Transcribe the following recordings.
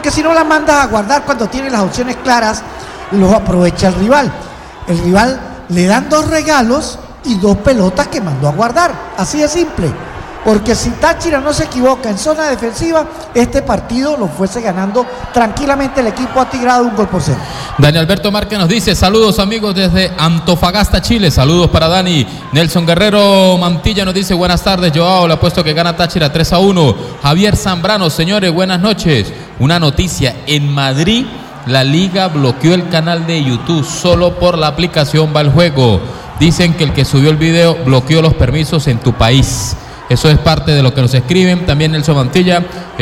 porque si no la mandas a guardar cuando tiene las opciones claras, los aprovecha el rival. El rival le dan 2 regalos y 2 pelotas que mandó a guardar, así de simple. Porque si Táchira no se equivoca en zona defensiva, este partido lo fuese ganando tranquilamente el equipo atigrado 1-0. Dani Alberto Márquez nos dice: saludos amigos desde Antofagasta, Chile. Saludos para Dani. Nelson Guerrero Mantilla nos dice: buenas tardes, Joao, le apuesto que gana Táchira 3-1. Javier Zambrano, señores, buenas noches. Una noticia: en Madrid la liga bloqueó el canal de YouTube, solo por la aplicación va el juego. Dicen que el que subió el video bloqueó los permisos en tu país. Eso es parte de lo que nos escriben. También Nelson Mantilla,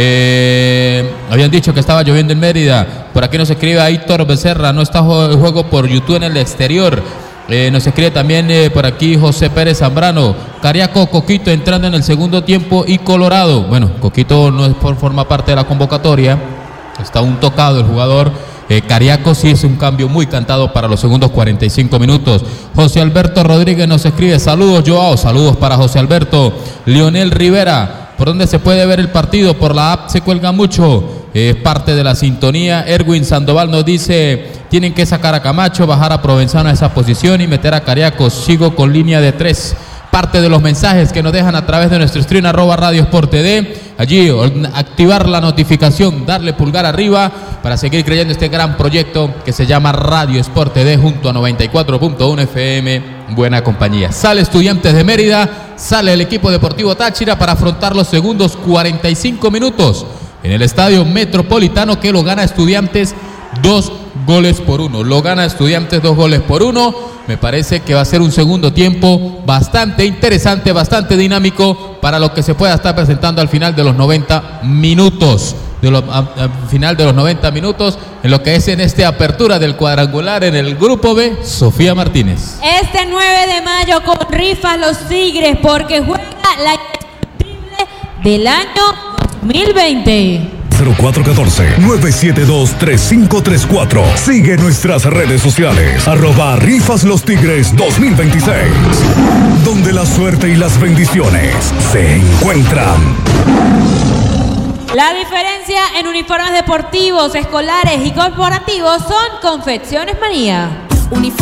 habían dicho que estaba lloviendo en Mérida. Por aquí nos escribe Héctor Becerra: no está el juego por YouTube en el exterior. Nos escribe también por aquí José Pérez Zambrano: Cariaco, Coquito entrando en el segundo tiempo y Colorado. Bueno, Coquito no forma parte de la convocatoria, está un tocado el jugador. Cariaco sí es un cambio muy cantado para los segundos 45 minutos. José Alberto Rodríguez nos escribe: saludos, Joao. Saludos para José Alberto. Lionel Rivera: ¿por dónde se puede ver el partido? Por la app se cuelga mucho. Es parte de la sintonía. Erwin Sandoval nos dice: tienen que sacar a Camacho, bajar a Provenzano a esa posición y meter a Cariaco. Sigo con línea de 3. Parte de los mensajes que nos dejan a través de nuestro stream @RadioSportTD. Allí activar la notificación, darle pulgar arriba para seguir creyendo este gran proyecto que se llama Radio Sport TD junto a 94.1 FM. Buena compañía. Sale Estudiantes de Mérida, sale el equipo deportivo Táchira para afrontar los segundos 45 minutos en el Estadio Metropolitano, que lo gana Estudiantes 2-1. Lo gana Estudiantes 2-1. Me parece que va a ser un segundo tiempo bastante interesante, bastante dinámico para lo que se pueda estar presentando al final de los 90 minutos. Al final de los 90 minutos, en lo que es en esta apertura del cuadrangular en el Grupo B, Sofía Martínez. Este 9 de mayo con rifas los Tigres, porque juega la indiscutible del año 2020. 0414-972-3534. Sigue nuestras redes sociales. @Rifas Los Tigres 2026. Donde la suerte y las bendiciones se encuentran. La diferencia en uniformes deportivos, escolares y corporativos son Confecciones Manía.